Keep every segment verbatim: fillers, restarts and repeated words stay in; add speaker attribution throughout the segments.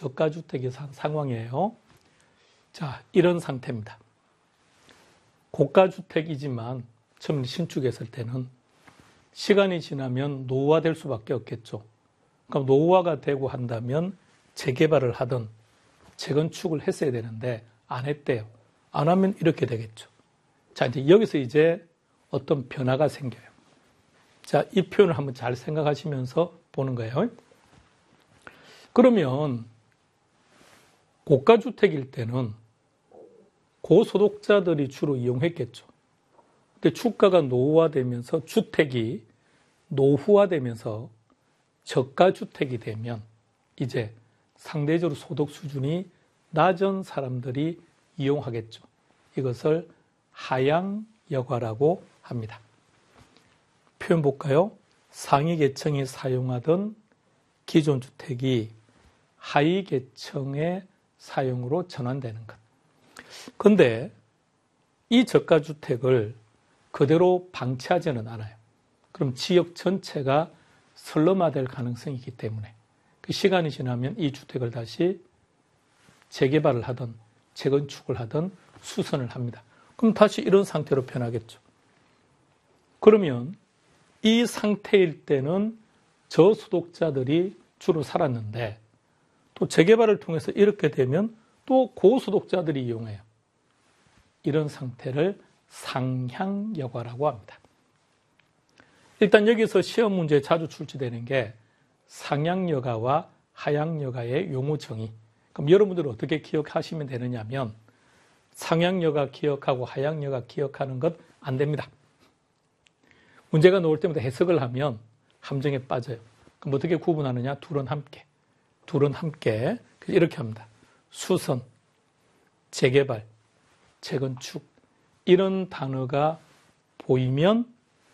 Speaker 1: 저가주택이 산 상황이에요. 자, 이런 상태입니다. 고가주택이지만 처음 신축했을 때는 시간이 지나면 노후화될 수밖에 없겠죠. 그럼 노후화가 되고 한다면 재개발을 하든 재건축을 했어야 되는데 안 했대요. 안 하면 이렇게 되겠죠. 자, 이제 여기서 이제 어떤 변화가 생겨요. 자, 이 표현을 한번 잘 생각하시면서 보는 거예요. 그러면 고가주택일 때는 고소득자들이 주로 이용했겠죠. 근데 주가가 노후화되면서 주택이 노후화되면서 저가주택이 되면 이제 상대적으로 소득 수준이 낮은 사람들이 이용하겠죠. 이것을 하향여가라고 합니다. 표현 볼까요? 상위 계층이 사용하던 기존 주택이 하위 계층의 사용으로 전환되는 것. 그런데 이 저가주택을 그대로 방치하지는 않아요. 그럼 지역 전체가 슬럼화될 가능성이 있기 때문에 그 시간이 지나면 이 주택을 다시 재개발을 하든 재건축을 하든 수선을 합니다. 그럼 다시 이런 상태로 변하겠죠. 그러면 이 상태일 때는 저소득자들이 주로 살았는데 또 재개발을 통해서 이렇게 되면 또 고소득자들이 이용해요. 이런 상태를 상향여가라고 합니다. 일단 여기서 시험 문제에 자주 출제되는 게 상향여가와 하향여가의 용어 정의. 그럼 여러분들은 어떻게 기억하시면 되느냐면 상향여가 기억하고 하향여가 기억하는 것 안 됩니다. 문제가 나올 때마다 해석을 하면 함정에 빠져요. 그럼 어떻게 구분하느냐? 둘은 함께. 둘은 함께. 이렇게 합니다. 수선, 재개발, 재건축 이런 단어가 보이면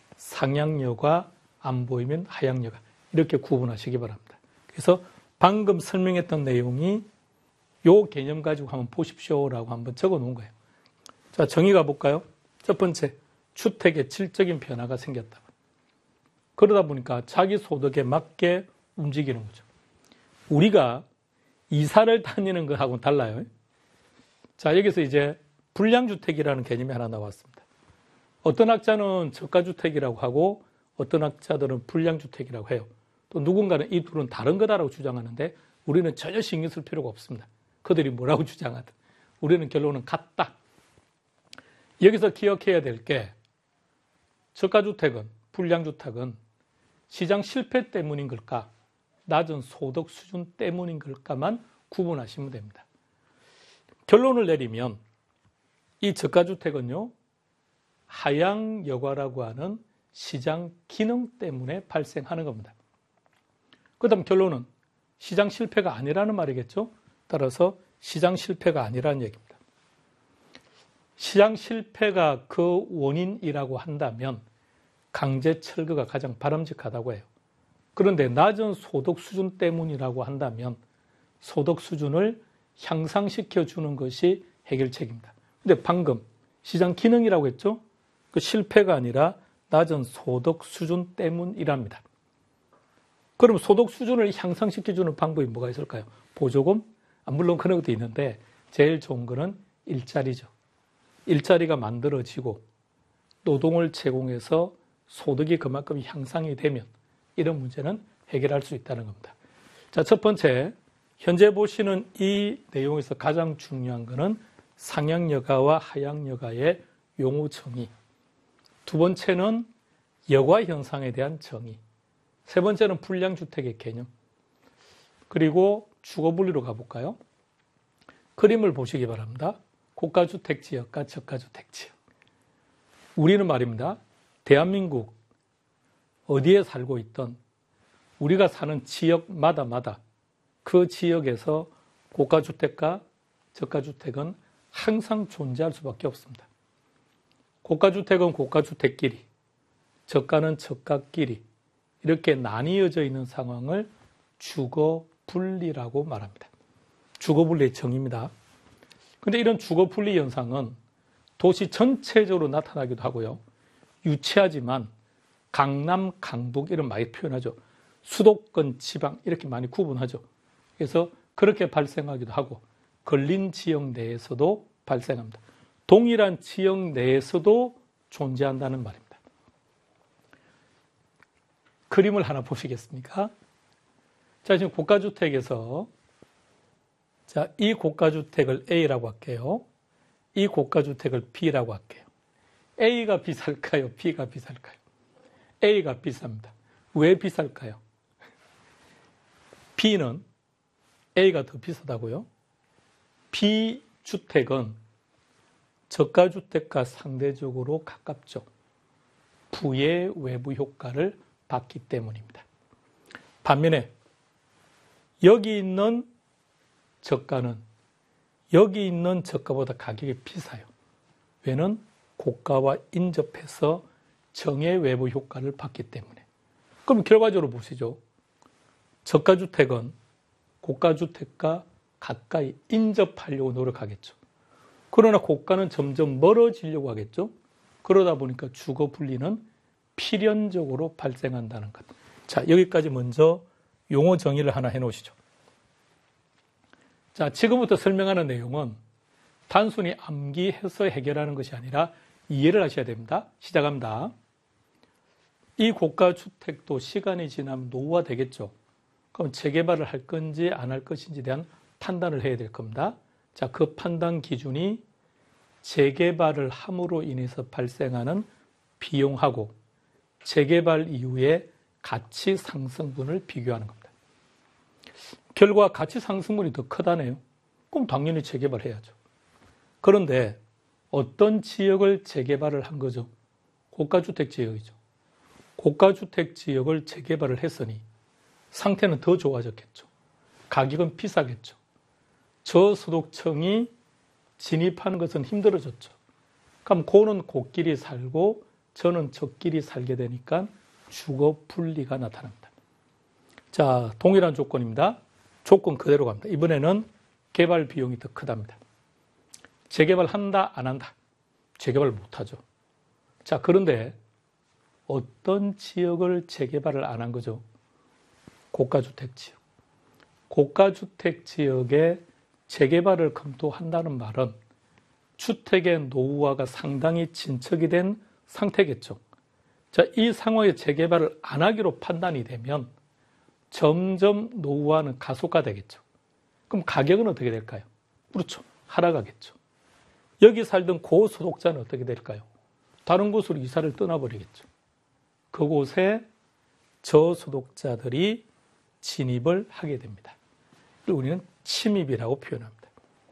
Speaker 1: 상향여가, 안 보이면 하향여가 이렇게 구분하시기 바랍니다. 그래서 방금 설명했던 내용이 요 개념 가지고 한번 보십시오라고 한번 적어 놓은 거예요. 자, 정의 가볼까요? 첫 번째, 주택의 질적인 변화가 생겼다. 그러다 보니까 자기 소득에 맞게 움직이는 거죠. 우리가 이사를 다니는 것하고는 달라요. 자, 여기서 이제 불량주택이라는 개념이 하나 나왔습니다. 어떤 학자는 저가주택이라고 하고 어떤 학자들은 불량주택이라고 해요. 또 누군가는 이 둘은 다른 거다라고 주장하는데 우리는 전혀 신경 쓸 필요가 없습니다. 그들이 뭐라고 주장하든 우리는 결론은 같다. 여기서 기억해야 될 게 저가주택은, 불량주택은 시장 실패 때문인 걸까? 낮은 소득 수준 때문인 걸까만 구분하시면 됩니다. 결론을 내리면 이 저가주택은요, 하향여가라고 하는 시장 기능 때문에 발생하는 겁니다. 그 다음 결론은 시장 실패가 아니라는 말이겠죠. 따라서 시장 실패가 아니라는 얘기입니다. 시장 실패가 그 원인이라고 한다면 강제 철거가 가장 바람직하다고 해요. 그런데 낮은 소득 수준 때문이라고 한다면 소득 수준을 향상시켜 주는 것이 해결책입니다. 근데 방금 시장 기능이라고 했죠? 그 실패가 아니라 낮은 소득 수준 때문이랍니다. 그럼 소득 수준을 향상시켜 주는 방법이 뭐가 있을까요? 보조금? 아, 물론 그런 것도 있는데 제일 좋은 거는 일자리죠. 일자리가 만들어지고 노동을 제공해서 소득이 그만큼 향상이 되면 이런 문제는 해결할 수 있다는 겁니다. 자, 첫 번째, 현재 보시는 이 내용에서 가장 중요한 것은 상향여가와 하향여가의 용어 정의. 두 번째는 여가 현상에 대한 정의. 세 번째는 불량주택의 개념. 그리고 주거분리로 가볼까요? 그림을 보시기 바랍니다. 고가주택 지역과 저가주택 지역. 우리는 말입니다. 대한민국 어디에 살고 있던 우리가 사는 지역마다마다 그 지역에서 고가주택과 저가주택은 항상 존재할 수밖에 없습니다. 고가주택은 고가주택끼리, 저가는 저가끼리 이렇게 나뉘어져 있는 상황을 주거분리라고 말합니다. 주거분리의 정의입니다. 그런데 이런 주거분리 현상은 도시 전체적으로 나타나기도 하고요. 유치하지만 강남, 강북 이런 많이 표현하죠. 수도권, 지방 이렇게 많이 구분하죠. 그래서 그렇게 발생하기도 하고 걸린 지역 내에서도 발생합니다. 동일한 지역 내에서도 존재한다는 말입니다. 그림을 하나 보시겠습니까? 자, 지금 고가주택에서 자, 이 고가주택을 A라고 할게요. 이 고가주택을 B라고 할게요. A가 비쌀까요? B가 비쌀까요? A가 비쌉니다. 왜 비쌀까요? B는 A가 더 비싸다고요? B 주택은 저가주택과 상대적으로 가깝죠. 부의 외부 효과를 받기 때문입니다. 반면에 여기 있는 저가는 여기 있는 저가보다 가격이 비싸요. 왜는 고가와 인접해서 정의 외부 효과를 받기 때문에. 그럼 결과적으로 보시죠. 저가주택은 고가주택과 가까이 인접하려고 노력하겠죠. 그러나 고가는 점점 멀어지려고 하겠죠. 그러다 보니까 주거 분리는 필연적으로 발생한다는 것. 자, 여기까지 먼저 용어 정의를 하나 해놓으시죠. 자, 지금부터 설명하는 내용은 단순히 암기해서 해결하는 것이 아니라 이해를 하셔야 됩니다. 시작합니다. 이 고가주택도 시간이 지나면 노후화 되겠죠. 그럼 재개발을 할 건지 안 할 것인지에 대한 판단을 해야 될 겁니다. 자, 그 판단 기준이 재개발을 함으로 인해서 발생하는 비용하고 재개발 이후에 가치 상승분을 비교하는 겁니다. 결과 가치 상승분이 더 크다네요. 그럼 당연히 재개발해야죠. 그런데 어떤 지역을 재개발을 한 거죠? 고가주택 지역이죠. 고가주택 지역을 재개발을 했으니 상태는 더 좋아졌겠죠. 가격은 비싸겠죠. 저소득층이 진입하는 것은 힘들어졌죠. 그럼 고는 고끼리 살고 저는 저끼리 살게 되니까 주거 분리가 나타납니다. 자, 동일한 조건입니다. 조건 그대로 갑니다. 이번에는 개발 비용이 더 크답니다. 재개발 한다, 안 한다? 재개발 못하죠. 자, 그런데 어떤 지역을 재개발을 안 한 거죠? 고가주택 지역. 고가주택 지역에 재개발을 검토한다는 말은 주택의 노후화가 상당히 진척이 된 상태겠죠. 자, 이 상황에 재개발을 안 하기로 판단이 되면 점점 노후화는 가속화되겠죠. 그럼 가격은 어떻게 될까요? 그렇죠. 하락하겠죠. 여기 살던 고소득자는 어떻게 될까요? 다른 곳으로 이사를 떠나버리겠죠. 그곳에 저소득자들이 진입을 하게 됩니다. 그리고 우리는 침입이라고 표현합니다.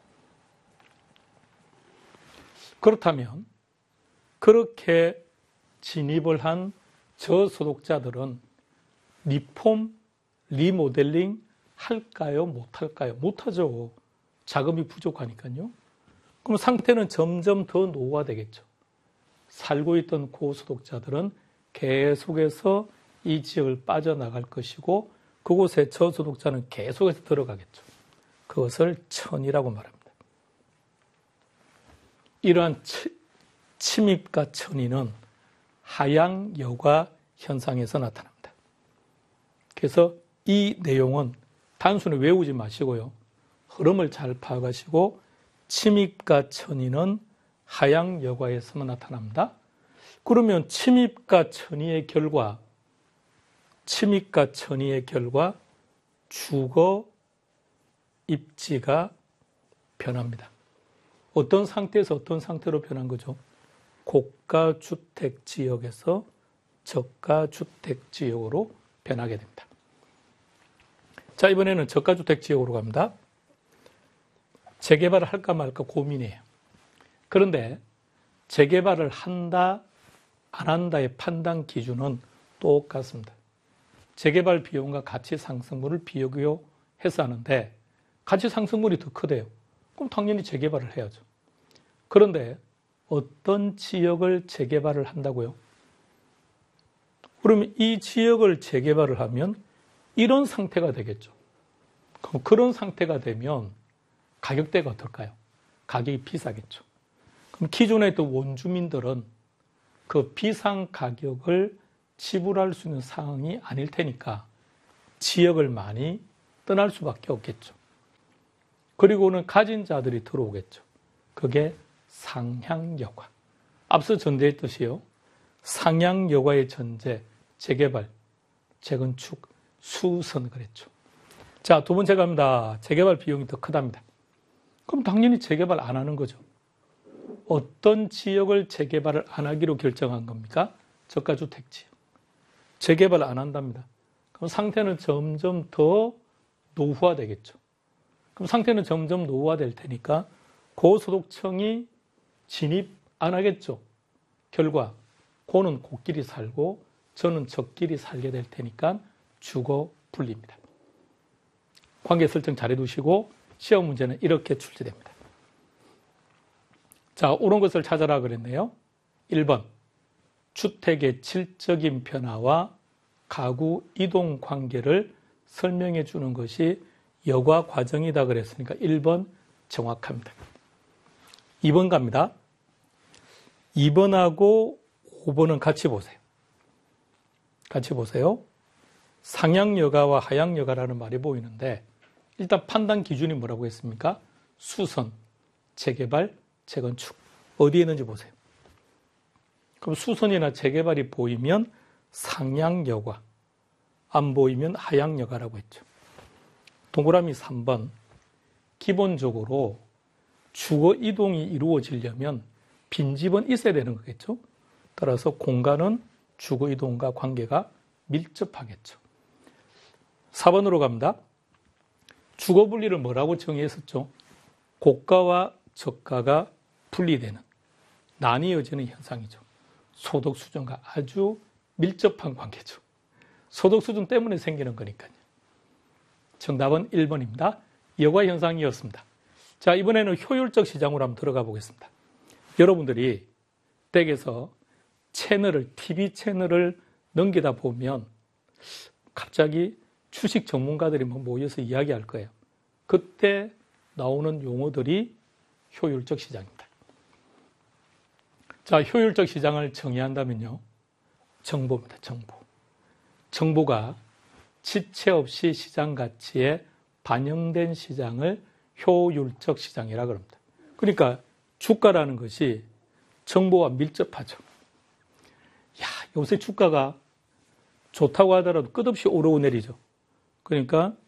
Speaker 1: 그렇다면 그렇게 진입을 한 저소득자들은 리폼, 리모델링 할까요? 못할까요? 못하죠. 자금이 부족하니까요. 그럼 상태는 점점 더 노후화되겠죠. 살고 있던 고소득자들은 계속해서 이 지역을 빠져나갈 것이고 그곳에 저소득자는 계속해서 들어가겠죠. 그것을 천이라고 말합니다. 이러한 침입과 천이는 하향 여과 현상에서 나타납니다. 그래서 이 내용은 단순히 외우지 마시고요. 흐름을 잘 파악하시고 침입과 천이는 하향 여과에서만 나타납니다. 그러면 침입과 천이의 결과, 침입과 천이의 결과 주거 입지가 변합니다. 어떤 상태에서 어떤 상태로 변한 거죠? 고가주택 지역에서 저가주택 지역으로 변하게 됩니다. 자, 이번에는 저가주택 지역으로 갑니다. 재개발을 할까 말까 고민이에요. 그런데 재개발을 한다, 안 한다의 판단 기준은 똑같습니다. 재개발 비용과 가치 상승분을 비교해서 하는데 가치 상승분이 더 크대요. 그럼 당연히 재개발을 해야죠. 그런데 어떤 지역을 재개발을 한다고요? 그러면 이 지역을 재개발을 하면 이런 상태가 되겠죠. 그럼 그런 상태가 되면 가격대가 어떨까요? 가격이 비싸겠죠. 그럼 기존에 있던 원주민들은 그 비상 가격을 지불할 수 있는 상황이 아닐 테니까 지역을 많이 떠날 수밖에 없겠죠. 그리고는 가진 자들이 들어오겠죠. 그게 상향여과. 앞서 전제했듯이요. 상향여과의 전제, 재개발, 재건축, 수선 그랬죠. 자, 두 번째 갑니다. 재개발 비용이 더 크답니다. 그럼 당연히 재개발 안 하는 거죠. 어떤 지역을 재개발을 안 하기로 결정한 겁니까? 저가주택 지역. 재개발 안 한답니다. 그럼 상태는 점점 더 노후화되겠죠. 그럼 상태는 점점 노후화될 테니까 고소득층이 진입 안 하겠죠. 결과 고는 고끼리 살고 저는 저끼리 살게 될 테니까 주거 분리입니다. 관계 설정 잘 해두시고 시험 문제는 이렇게 출제됩니다. 자, 옳은 것을 찾아라 그랬네요. 일 번 주택의 질적인 변화와 가구 이동 관계를 설명해 주는 것이 여과 과정이다 그랬으니까 일 번 정확합니다. 이 번 갑니다. 이 번하고 오 번은 같이 보세요. 같이 보세요. 상향여가와 하향여가라는 말이 보이는데 일단 판단 기준이 뭐라고 했습니까? 수선, 재개발, 재건축. 어디에 있는지 보세요. 그럼 수선이나 재개발이 보이면 상향여가, 안 보이면 하향여가라고 했죠. 동그라미 삼 번. 기본적으로 주거 이동이 이루어지려면 빈집은 있어야 되는 거겠죠. 따라서 공간은 주거 이동과 관계가 밀접하겠죠. 사 번으로 갑니다. 주거 분리를 뭐라고 정의했었죠? 고가와 저가가 분리되는, 나뉘어지는 현상이죠. 소득 수준과 아주 밀접한 관계죠. 소득 수준 때문에 생기는 거니까요. 정답은 일 번입니다. 여과 현상이었습니다. 자, 이번에는 효율적 시장으로 한번 들어가 보겠습니다. 여러분들이 댁에서 채널을, 티비 채널을 넘기다 보면 갑자기 주식 전문가들이 모여서 이야기할 거예요. 그때 나오는 용어들이 효율적 시장입니다. 자, 효율적 시장을 정의한다면요. 정보입니다. 정보. 정보가 지체 없이 시장 가치에 반영된 시장을 효율적 시장이라고 합니다. 그러니까 주가라는 것이 정보와 밀접하죠. 야, 요새 주가가 좋다고 하더라도 끝없이 오르고 내리죠. 그러니까